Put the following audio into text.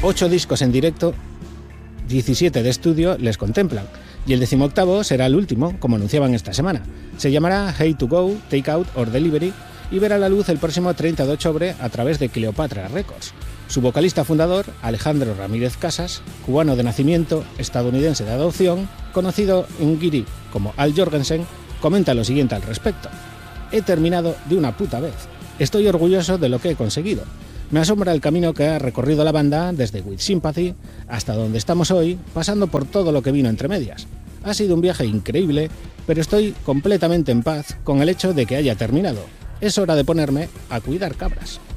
8 discos en directo, 17 de estudio les contemplan, y el 18º será el último, como anunciaban esta semana. Se llamará Hey to Go, Take Out or Delivery y verá la luz el próximo 30 de octubre a través de Cleopatra Records. Su vocalista fundador, Alejandro Ramírez Casas, cubano de nacimiento, estadounidense de adopción, conocido en guiri como Al Jorgensen, comenta lo siguiente al respecto: he terminado de una puta vez. Estoy orgulloso de lo que he conseguido. Me asombra el camino que ha recorrido la banda desde With Sympathy hasta donde estamos hoy, pasando por todo lo que vino entre medias. Ha sido un viaje increíble, pero estoy completamente en paz con el hecho de que haya terminado. Es hora de ponerme a cuidar cabras.